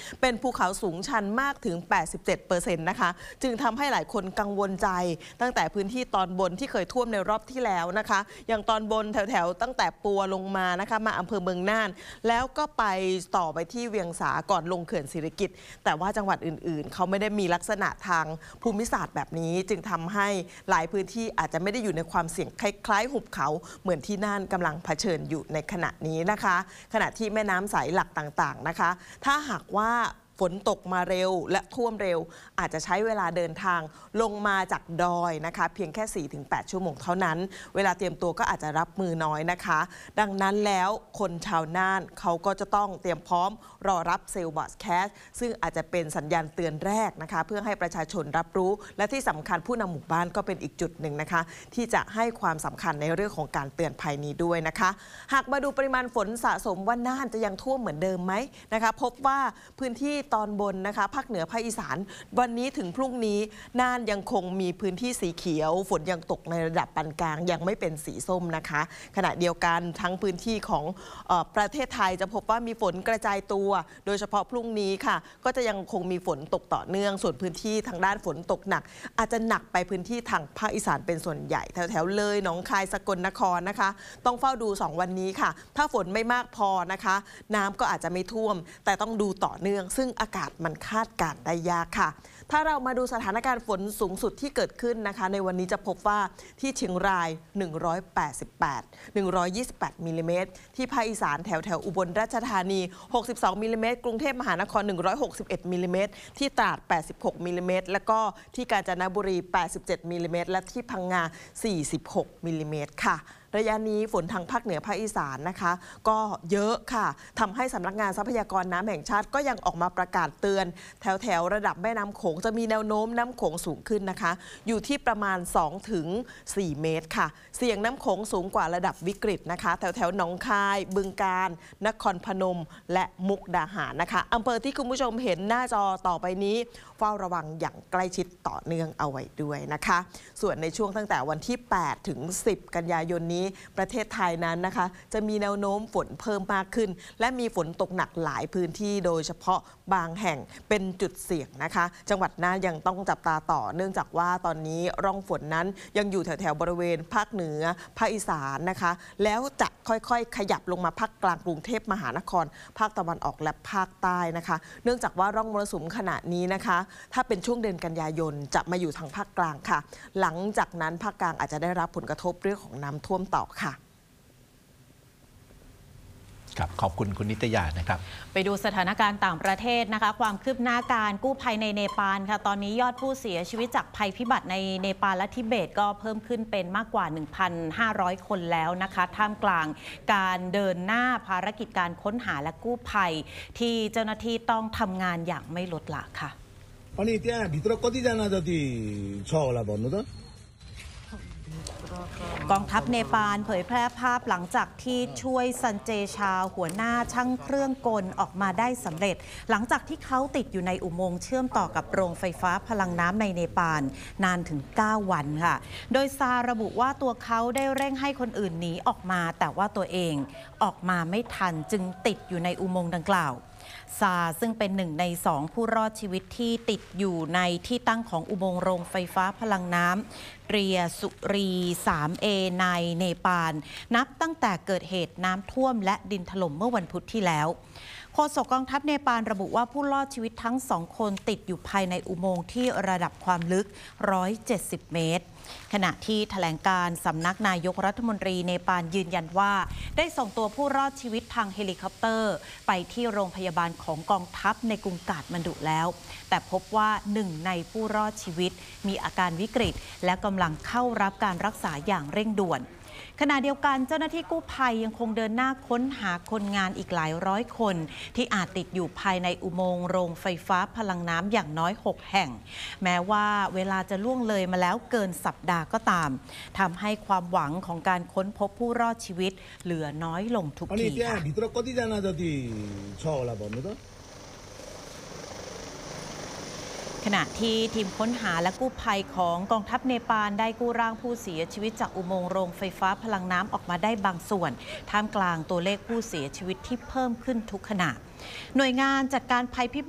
เป็นภูเขาสูงชันมากถึง 87% นะคะจึงทำให้หลายคนกังวลใจตั้งแต่พื้นที่ตอนบนที่เคยท่วมในรอบที่แล้วนะคะอย่างตอนบนแถวๆตั้งแต่ปัวลงมานะคะมาอำเภอเมืองน่านแล้วก็ไปต่อไปที่เวียงสาก่อนลงเขื่อนสิริกิติ์แต่ว่าจังหวัดอื่นๆเขาไม่ได้มีลักษณะทางภูมิศาสตร์แบบนี้จึงทำให้หลายพื้นที่อาจจะไม่ได้อยู่ในความเสี่ยงคล้ายๆหุบเขาเหมือนที่น่านกำลังเผชิญอยู่ในขณะนี้นะคะขณะที่แม่น้ำสายหลักต่างๆนะคะถ้าหากว่าฝนตกมาเร็วและท่วมเร็วอาจจะใช้เวลาเดินทางลงมาจากดอยนะคะเพียงแค่ 4-8 ชั่วโมงเท่านั้นเวลาเตรียมตัวก็อาจจะรับมือน้อยนะคะดังนั้นแล้วคนชาวน่านเขาก็จะต้องเตรียมพร้อมรอรับเซลล์บอสแคสซึ่งอาจจะเป็นสัญญาณเตือนแรกนะคะเพื่อให้ประชาชนรับรู้และที่สำคัญผู้นำหมู่บ้านก็เป็นอีกจุดหนึ่งนะคะที่จะให้ความสำคัญในเรื่องของการเตือนภัยนี้ด้วยนะคะหากมาดูปริมาณฝนสะสมว่าน่านจะยังท่วมเหมือนเดิมไหมนะคะพบว่าพื้นที่ตอนบนนะคะภาคเหนือภาคอีสานวันนี้ถึงพรุ่งนี้น่านยังคงมีพื้นที่สีเขียวฝนยังตกในระดับปานกลางยังไม่เป็นสีส้มนะคะขณะเดียวกันทั้งพื้นที่ของประเทศไทยจะพบว่ามีฝนกระจายตัวโดยเฉพาะพรุ่งนี้ค่ะก็จะยังคงมีฝนตกต่อเนื่องส่วนพื้นที่ทางด้านฝนตกหนักอาจจะหนักไปพื้นที่ทางภาคอีสานเป็นส่วนใหญ่แถวๆเลยหนองคายสกลนครนะคะต้องเฝ้าดู2วันนี้ค่ะถ้าฝนไม่มากพอนะคะน้ำก็อาจจะไม่ท่วมแต่ต้องดูต่อเนื่องซึ่งอากาศมันคาดการณ์ได้ยากค่ะถ้าเรามาดูสถานการณ์ฝนสูงสุดที่เกิดขึ้นนะคะในวันนี้จะพบว่าที่เชียงราย128 มิลลิเมตรที่ภาคอีสานแถวอุบลราชธานี62มิลลิเมตรกรุงเทพมหานคร161มิลลิเมตรที่ตราด86มิลลิเมตรแล้วก็ที่กาญจนบุรี87มิลลิเมตรและที่พังงา46มิลลิเมตรค่ะระยะนี้ฝนทางภาคเหนือภาคอีสานนะคะก็เยอะค่ะทำให้สำนักงานทรัพยากรน้ำแห่งชาติก็ยังออกมาประกาศเตือนแถวระดับแม่น้ำโขงจะมีแนวโน้มน้ำโขงสูงขึ้นนะคะอยู่ที่ประมาณ 2-4 เมตรค่ะเสี่ยงน้ำโขงสูงกว่าระดับวิกฤตนะคะแถวหนองคายบึงกาฬนครพนมและมุกดาหารนะคะอำเภอที่คุณผู้ชมเห็นหน้าจอต่อไปนี้เฝ้าระวังอย่างใกล้ชิดต่อเนื่องเอาไว้ด้วยนะคะส่วนในช่วงตั้งแต่วันที่8 ถึง 10 กันยายนนี้ประเทศไทยนั้นนะคะจะมีแนวโน้มฝนเพิ่มมากขึ้นและมีฝนตกหนักหลายพื้นที่โดยเฉพาะบางแห่งเป็นจุดเสี่ยงนะคะจังหวัดน่านยังต้องจับตาต่อเนื่องจากว่าตอนนี้ร่องฝนนั้นยังอยู่แถวบริเวณภาคเหนือภาคอีสานนะคะแล้วจะค่อยๆขยับลงมาภาคกลางกรุงเทพมหานครภาคตะวันออกและภาคใต้นะคะเนื่องจากว่าร่องมรสุมขณะนี้นะคะถ้าเป็นช่วงเดือนกันยายนจะมาอยู่ทางภาคกลางค่ะหลังจากนั้นภาคกลางอาจจะได้รับผลกระทบเรื่องของน้ำท่วมต่อค่ะขอบคุณคุณนิตยานะครับไปดูสถานการณ์ต่างประเทศนะคะความคืบหน้าการกู้ภัยในเนปาลค่ะตอนนี้ยอดผู้เสียชีวิตจากภัยพิบัติในเนปาลและทิเบตก็เพิ่มขึ้นเป็นมากกว่า 1,500 คนแล้วนะคะท่ามกลางการเดินหน้าภารกิจการค้นหาและกู้ภัยที่เจ้าหน้าที่ต้องทำงานอย่างไม่ลดละค่ะกองทัพเนปาลเผยแพร่ภาพหลังจากที่ช่วยซันเจชาหัวหน้าช่างเครื่องกลออกมาได้สำเร็จหลังจากที่เขาติดอยู่ในอุโมงค์เชื่อมต่อกับโรงไฟฟ้าพลังน้ำในเนปาลนานถึง9 วันค่ะโดยซาระบุว่าตัวเขาได้เร่งให้คนอื่นหนีออกมาแต่ว่าตัวเองออกมาไม่ทันจึงติดอยู่ในอุโมงค์ดังกล่าวซาซึ่งเป็น1 ใน 2ผู้รอดชีวิตที่ติดอยู่ในที่ตั้งของอุโมงค์โรงไฟฟ้าพลังน้ำเรียสุรี 3A ในเนปาลนับตั้งแต่เกิดเหตุน้ำท่วมและดินถล่มเมื่อวันพุธที่แล้วโฆษกกองทัพเนปาลระบุว่าผู้รอดชีวิตทั้ง2 คนติดอยู่ภายในอุโมงค์ที่ระดับความลึก170 เมตรขณะที่แถลงการสำนักนายกรัฐมนตรีเนปาลยืนยันว่าได้ส่งตัวผู้รอดชีวิตทางเฮลิคอปเตอร์ไปที่โรงพยาบาลของกองทัพในกรุงกาฐมานดุแล้วแต่พบว่า1 ในผู้รอดชีวิตมีอาการวิกฤตและกำลังเข้ารับการรักษาอย่างเร่งด่วนขณะเดียวกันเจ้าหน้าที่กู้ภัยยังคงเดินหน้าค้นหาคนงานอีกหลายร้อยคนที่อาจติดอยู่ภายในอุโมงค์โรงไฟฟ้าพลังน้ำอย่างน้อย6 แห่งแม้ว่าเวลาจะล่วงเลยมาแล้วเกินสัปดาห์ก็ตามทำให้ความหวังของการค้นพบผู้รอดชีวิตเหลือน้อยลงทุกทีค่ะขณะที่ทีมค้นหาและกู้ภัยของกองทัพเนปาลได้กู้ร่างผู้เสียชีวิตจากอุโมงค์โรงไฟฟ้าพลังน้ำออกมาได้บางส่วนท่ามกลางตัวเลขผู้เสียชีวิตที่เพิ่มขึ้นทุกขณะหน่วยงานจัดการภัยพิบัติ